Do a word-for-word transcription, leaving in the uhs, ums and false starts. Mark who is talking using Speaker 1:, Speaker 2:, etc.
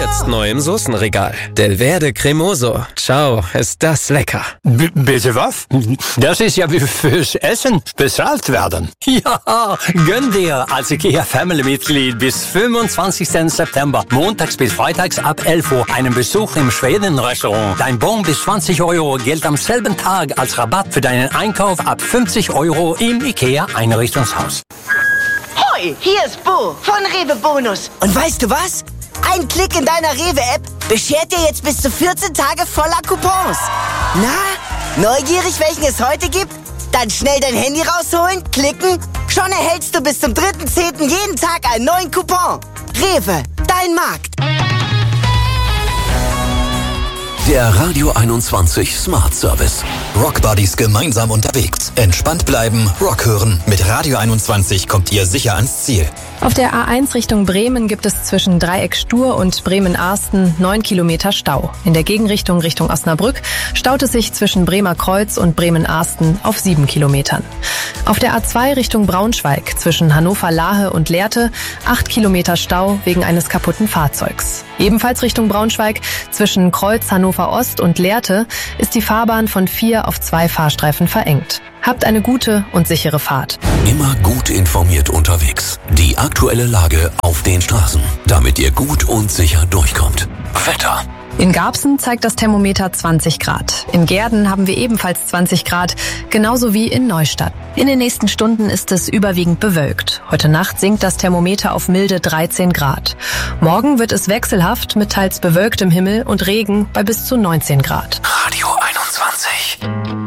Speaker 1: Jetzt neu im Soßenregal. Delverde Cremoso. Ciao, ist das lecker.
Speaker 2: B- bitte was? Das ist ja wie fürs Essen bezahlt werden. Ja, gönn dir als IKEA Family-Mitglied bis fünfundzwanzigsten September, montags bis freitags ab elf Uhr, einen Besuch im Schweden-Restaurant. Dein Bon bis zwanzig Euro gilt am selben Tag als Rabatt für deinen Einkauf ab fünfzig Euro im IKEA-Einrichtungshaus.
Speaker 3: Hoi, hier ist Bo von Rewe Bonus. Und weißt du was? Ein Klick in deiner Rewe-App beschert dir jetzt bis zu vierzehn Tage voller Coupons. Na, neugierig, welchen es heute gibt? Dann schnell dein Handy rausholen, klicken. Schon erhältst du bis zum dritten zehnten jeden Tag einen neuen Coupon. Rewe, dein Markt.
Speaker 4: Der Radio einundzwanzig Smart Service. Rock Buddies gemeinsam unterwegs. Entspannt bleiben, Rock hören. Mit Radio einundzwanzig kommt ihr sicher ans Ziel.
Speaker 5: Auf der A eins Richtung Bremen gibt es zwischen Dreieck Stur und Bremen-Arsten neun Kilometer Stau. In der Gegenrichtung Richtung Osnabrück staut es sich zwischen Bremer Kreuz und Bremen-Arsten auf sieben Kilometern. Auf der A zwei Richtung Braunschweig zwischen Hannover-Lahe und Lehrte acht Kilometer Stau wegen eines kaputten Fahrzeugs. Ebenfalls Richtung Braunschweig zwischen Kreuz Hannover-Ost und Lehrte ist die Fahrbahn von vier auf zwei Fahrstreifen verengt. Habt eine gute und sichere Fahrt.
Speaker 4: Immer gut informiert unterwegs. Die aktuelle Lage auf den Straßen, damit ihr gut und sicher durchkommt. Wetter.
Speaker 5: In Garbsen zeigt das Thermometer zwanzig Grad. In Gehrden haben wir ebenfalls zwanzig Grad, genauso wie in Neustadt. In den nächsten Stunden ist es überwiegend bewölkt. Heute Nacht sinkt das Thermometer auf milde dreizehn Grad. Morgen wird es wechselhaft mit teils bewölktem Himmel und Regen bei bis zu neunzehn Grad.
Speaker 4: Radio einundzwanzig.